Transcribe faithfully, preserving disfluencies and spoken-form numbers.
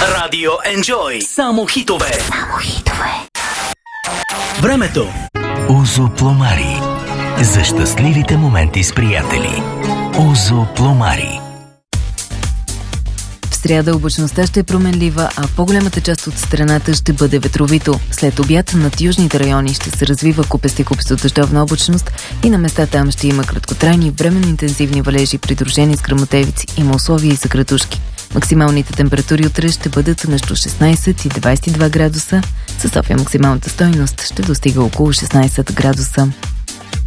Радио Enjoy. Само хитове. Само хитове. Времето. Узо Пломари. За щастливите моменти с приятели. Узо Пломари. В сряда облачността ще е променлива, а по-голямата част от страната ще бъде ветровито. След обяд над южните райони ще се развива купести купесто дъждовна облачност и на места там ще има краткотрайни временно интензивни валежи, придружени с гръмотевици. Има условия и за градушки. Максималните температури утре ще бъдат между шестнайсет и двайсет и два градуса. Със София максималната стойност ще достига около шестнайсет градуса.